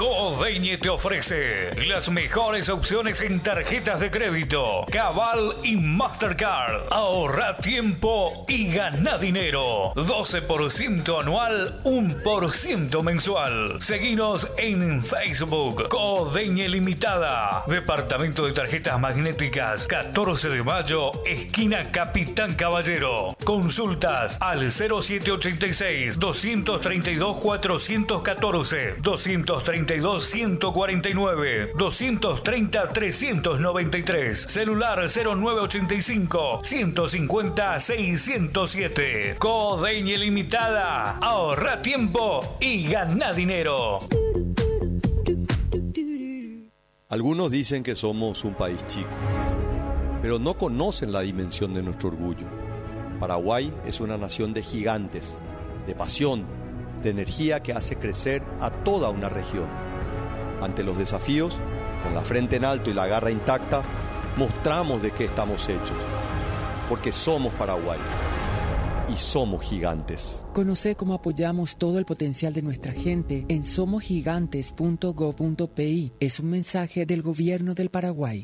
Codeñe te ofrece las mejores opciones en tarjetas de crédito, Cabal y Mastercard. Ahorra tiempo y gana dinero. 12% anual, 1% mensual. Seguinos en Facebook. Codeñe Limitada. Departamento de Tarjetas Magnéticas, 14 de mayo, esquina Capitán Caballero. Consultas al 0786 232 414, 232 149, 230 393, celular 0985 150 607. Codeñe Limitada. Ahorra tiempo y gana dinero. Algunos dicen que somos un país chico, pero no conocen la dimensión de nuestro orgullo. Paraguay es una nación de gigantes, de pasión, de energía que hace crecer a toda una región. Ante los desafíos, con la frente en alto y la garra intacta, mostramos de qué estamos hechos. Porque somos Paraguay y somos gigantes. Conoce cómo apoyamos todo el potencial de nuestra gente en somosgigantes.go.pi. Es un mensaje del Gobierno del Paraguay.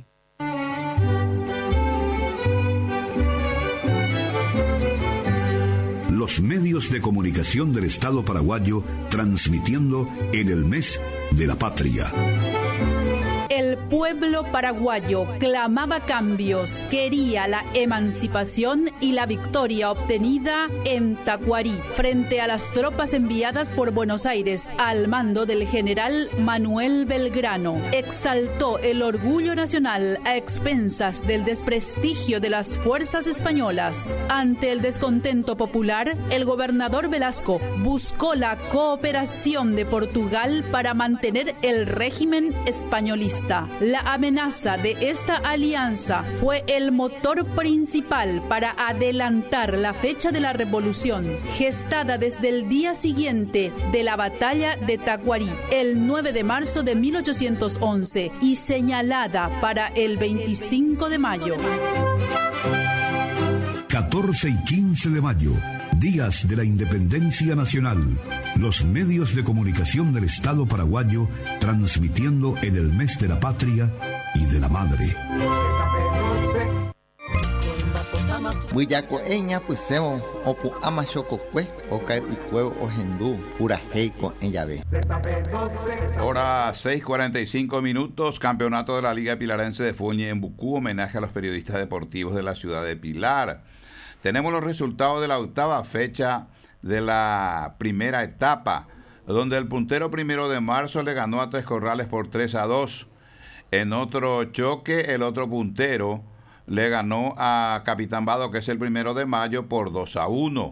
Los medios de comunicación del Estado paraguayo transmitiendo en el mes de la patria. El pueblo paraguayo clamaba cambios, quería la emancipación y la victoria obtenida en Tacuarí, frente a las tropas enviadas por Buenos Aires al mando del general Manuel Belgrano. Exaltó el orgullo nacional a expensas del desprestigio de las fuerzas españolas. Ante el descontento popular, el gobernador Velasco buscó la cooperación de Portugal para mantener el régimen españolista. La amenaza de esta alianza fue el motor principal para adelantar la fecha de la revolución, gestada desde el día siguiente de la batalla de Tacuarí, el 9 de marzo de 1811, y señalada para el 25 de mayo. 14 y 15 de mayo, días de la Independencia Nacional. Los medios de comunicación del Estado paraguayo transmitiendo en el mes de la patria y de la madre. Buyaco eña pusemos opu ama chococue o caer ucuevo o hendú pura heico en llave. Hora 6:45, campeonato de la Liga Pilarense de Fuñe en Bucú, homenaje a los periodistas deportivos de la ciudad de Pilar. Tenemos los resultados de la octava fecha de la primera etapa, donde el puntero 1 de marzo le ganó a Tres Corrales por 3-2. En otro choque, el otro puntero le ganó a Capitán Vado, que es el 1 de mayo, por 2-1.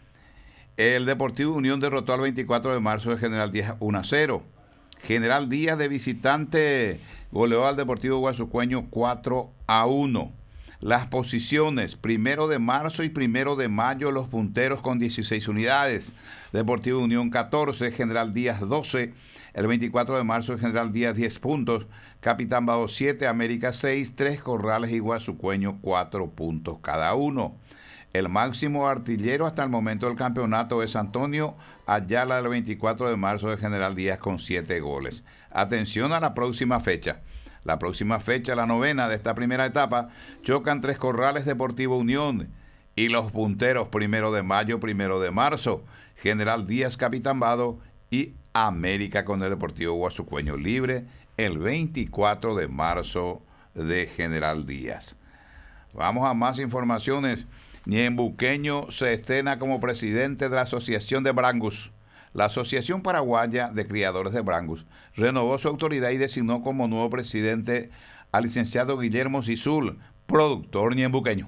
El Deportivo Unión derrotó al 24 de marzo de General Díaz 1-0. General Díaz de visitante goleó al Deportivo Guasucueño 4-1. Las posiciones 1 de marzo y 1 de mayo, los punteros con 16 unidades. Deportivo Unión 14, General Díaz 12. El 24 de marzo, General Díaz 10 puntos. Capitán Vado 7, América 6, Tres Corrales y Guasucueño 4 puntos cada uno. El máximo artillero hasta el momento del campeonato es Antonio Ayala, del 24 de marzo de General Díaz, con 7 goles. Atención a la próxima fecha. La próxima fecha, la novena de esta primera etapa, chocan Tres Corrales, Deportivo Unión y los punteros 1 de mayo, 1 de marzo, General Díaz, Capitán Vado y América con el Deportivo Guasucueño libre el 24 de marzo de General Díaz. Vamos a más informaciones. Ñembuqueño se estrena como presidente de la Asociación de Brangus. La Asociación Paraguaya de Criadores de Brangus renovó su autoridad y designó como nuevo presidente al licenciado Guillermo Sizul, productor ñembuqueño.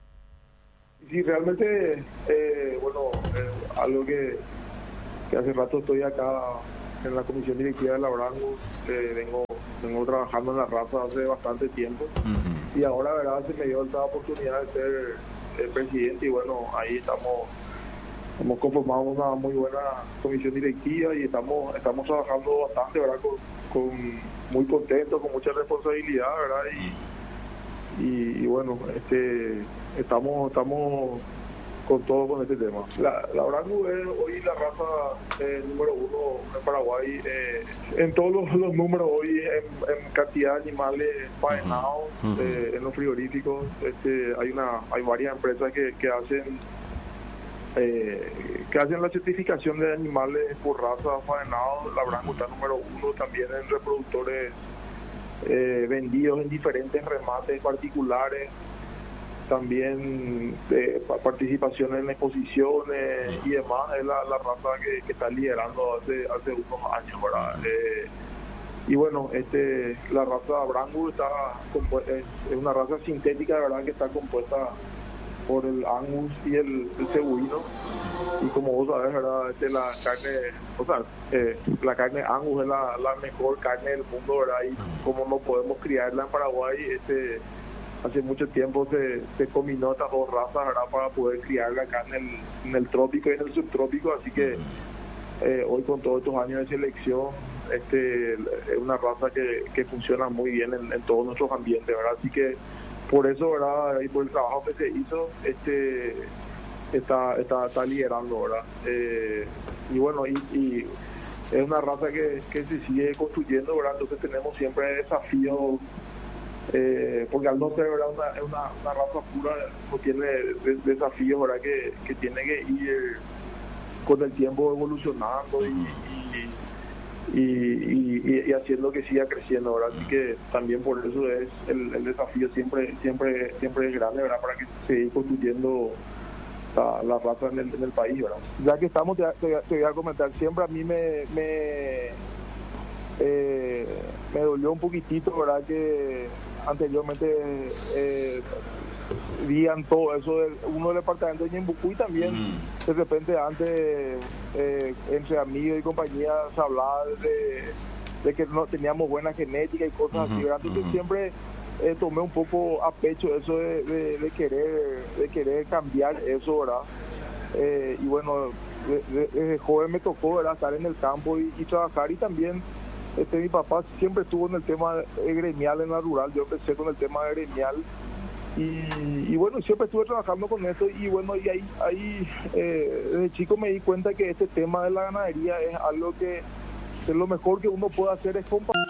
Sí, realmente, algo que hace rato estoy acá en la comisión directiva de la Brangus, vengo trabajando en la raza hace bastante tiempo, y ahora, verdad, se me dio esta oportunidad de ser el presidente, y bueno, ahí estamos conformado una muy buena comisión directiva y estamos trabajando bastante, ¿verdad? Muy contentos, con mucha responsabilidad, ¿verdad? Y bueno, estamos con este tema. La Orangu es hoy la raza número 1 en Paraguay, en todos los números hoy, en cantidad de animales faenados, en los frigoríficos. Hay varias empresas que hacen la certificación de animales por raza faenados. La Orangu está número 1 también en reproductores vendidos en diferentes remates particulares. También participación en exposiciones y demás. Es la raza que está liderando hace unos años, ¿verdad? Y bueno, la raza Orangu es una raza sintética, de verdad, que está compuesta por el Angus y el cebuino. Y como vos sabés, ¿verdad? La carne Angus es la mejor carne del mundo, ¿verdad? Y como no podemos criarla en Paraguay, hace mucho tiempo se combinó estas dos razas, ¿verdad? Para poder criarla acá en el trópico y en el subtrópico. Así que hoy, con todos estos años de selección, es una raza que funciona muy bien en todos nuestros ambientes, ¿verdad? Así que por eso, ¿verdad? Y por el trabajo que se hizo, está liderando, ¿verdad? Y bueno, y es una raza que se sigue construyendo, ¿verdad? Entonces tenemos siempre desafíos, porque al no ser, ¿verdad?, una raza pura, no tiene desafíos, ¿verdad?, que tiene que ir con el tiempo evolucionando y haciendo que siga creciendo, ¿verdad? Así que también por eso es el desafío siempre es grande, ¿verdad?, para que se siga construyendo la raza en el país, ¿verdad? Ya que estamos, te voy a comentar, siempre a mí me dolió un poquitito, ¿verdad?, que anteriormente veían todo eso uno del departamento de Ñembucú, y también de repente antes entre amigos y compañía se hablaba de que no teníamos buena genética y cosas así, ¿verdad? Entonces siempre tomé un poco a pecho eso de querer cambiar eso, ¿verdad? Y bueno, desde joven me tocó, ¿verdad?, estar en el campo y trabajar. Y también mi papá siempre estuvo en el tema gremial en la rural. Yo empecé con el tema gremial y bueno, siempre estuve trabajando con esto. Y bueno, y ahí desde chico me di cuenta que este tema de la ganadería es algo que es lo mejor que uno puede hacer, es compartir.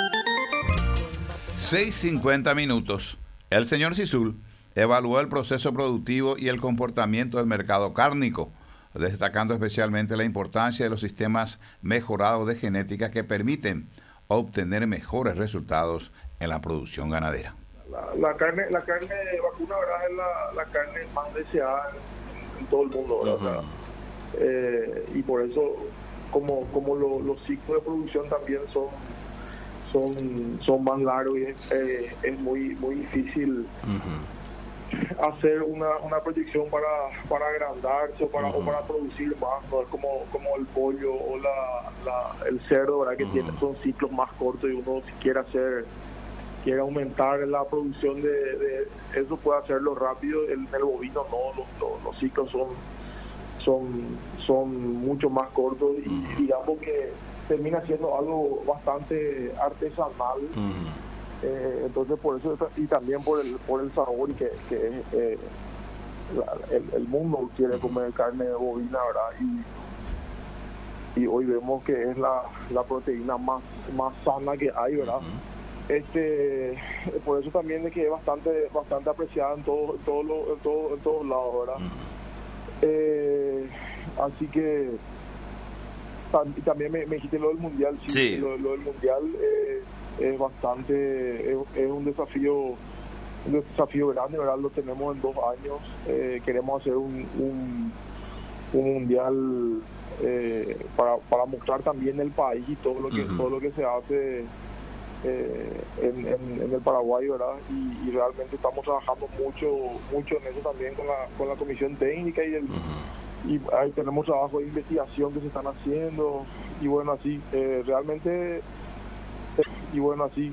6:50 minutos. El señor Sisul evaluó el proceso productivo y el comportamiento del mercado cárnico, destacando especialmente la importancia de los sistemas mejorados de genética que permiten obtener mejores resultados en la producción ganadera. La carne vacuna, ¿verdad?, es la carne más deseada en todo el mundo, ¿verdad? Y por eso, como los ciclos de producción también son más largos, y es muy difícil hacer una proyección para agrandarse o para producir más. No es como el pollo o el cerdo, ¿verdad?, que son ciclos más cortos, y uno, si quiere aumentar la producción de eso, puede hacerlo rápido. El bovino no, los ciclos son mucho más cortos, y digamos que termina siendo algo bastante artesanal. Entonces por eso, y también por el sabor, y que el mundo quiere comer carne bovina, ¿verdad? Y hoy vemos que es la proteína más sana que hay, ¿verdad? Por eso también es que es bastante apreciada en todos lados, ¿verdad? Así que también me dijiste lo del mundial. Sí. Lo del mundial es bastante, es un desafío grande, ¿verdad? Lo tenemos en 2 años. Queremos hacer un mundial para mostrar también el país y todo lo que se hace en el Paraguay, ¿verdad? Y realmente estamos trabajando mucho en eso también con la comisión técnica y ahí tenemos trabajo de investigación que se están haciendo, y bueno, así realmente